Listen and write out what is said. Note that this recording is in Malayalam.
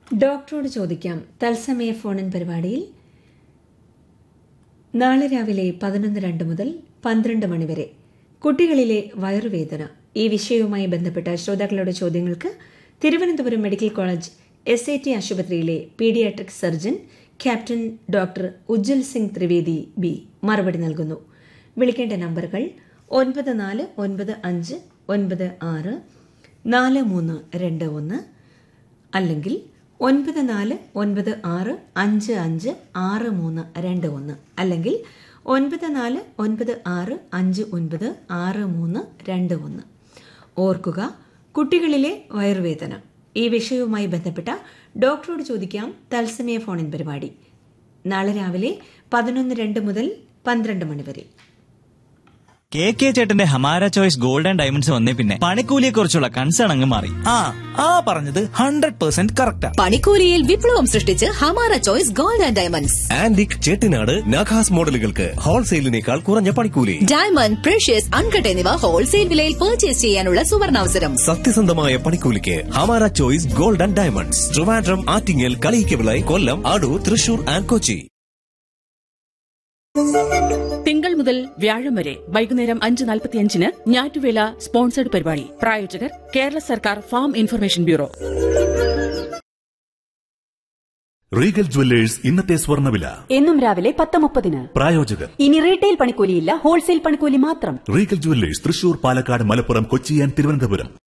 ഡോക്ടറോട് ചോദിക്കാം തത്സമയ ഫോണിൻ പരിപാടിയിൽ നാളെ രാവിലെ 11:02 മുതൽ 12 മണിവരെ കുട്ടികളിലെ വയറുവേദന ഈ വിഷയവുമായി ബന്ധപ്പെട്ട ശ്രോതാക്കളുടെ ചോദ്യങ്ങൾക്ക് തിരുവനന്തപുരം മെഡിക്കൽ കോളേജ് SAT ആശുപത്രിയിലെ paediatric surgeon captain doctor Ujjal Singh Trivedi B മറുപടി നൽകുന്നു. വിളിക്കേണ്ട നമ്പറുകൾ 9495964321 അല്ലെങ്കിൽ 9496556321 അല്ലെങ്കിൽ 9496596321. ഓർക്കുക, കുട്ടികളിലെ വയറുവേദന ഈ വിഷയവുമായി ബന്ധപ്പെട്ട ഡോക്ടറോട് ചോദിക്കാം തത്സമയ ഫോണിൻ പരിപാടി നാളെ രാവിലെ 11:02 മുതൽ 12 മണിവരെ. കെ ചേട്ടന്റെ Hamara choice gold and diamonds വന്നേ പിന്നെ പണിക്കൂലിയെ കുറിച്ചുള്ള കൺസേൺ അങ്ങ് മാറി. പറഞ്ഞത് 100% കറക്റ്റാ. പണിക്കൂലിയിൽ വിപ്ലവം സൃഷ്ടിച്ച് Hamara choice gold and diamonds. Antique Chettinad നഖാസ് മോഡലുകൾക്ക് ഹോൾസെയിലിനേക്കാൾ കുറഞ്ഞ പണിക്കൂലി. ഡയമണ്ട്, പ്രഷ്യസ്, അൺകട്ട് എന്നിവ ഹോൾസെയിൽ വിലയിൽ പർച്ചേസ് ചെയ്യാനുള്ള സുവർണാവസരം. സത്യസന്ധമായ പണിക്കൂലിക്ക് Hamara choice gold and diamonds. Trivandrum, Attingal, Kaliyikkavila, Kollam, Adoor, Thrissur and Kochi. തിങ്കൾ മുതൽ വ്യാഴം വരെ വൈകുന്നേരം 5:45 ഞാറ്റുവേല സ്പോൺസർഡ് പരിപാടി. പ്രായോജകർ കേരള സർക്കാർ farm information bureau. Regal jewellers ഇന്നത്തെ സ്വർണ്ണവില എന്നും രാവിലെ 10:30. പ്രായോജകർ ഇനി റീറ്റെയിൽ പണിക്കൂലിയില്ല, ഹോൾസെയിൽ പണിക്കൂലി മാത്രം. Regal jewellers Thrissur, Palakkad, Malappuram, Kochi and Thiruvananthapuram.